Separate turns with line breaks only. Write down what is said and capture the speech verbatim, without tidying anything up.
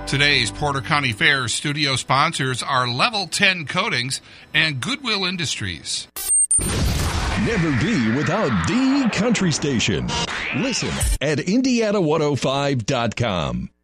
Today's Porter County Fair studio sponsors are Level ten Coatings and Goodwill Industries.
Never be without the country station. Listen at Indiana one oh five dot com.